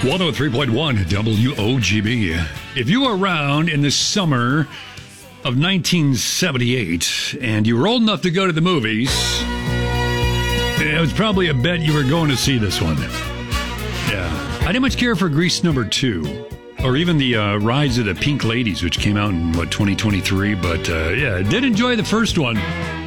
103.1 WOGB. If you were around in the summer of 1978 and you were old enough to go to the movies, it was probably a bet you were going to see this one. Yeah. I didn't much care for Grease number 2 or even the Rise of the Pink Ladies, which came out in, 2023. But, I did enjoy the first one.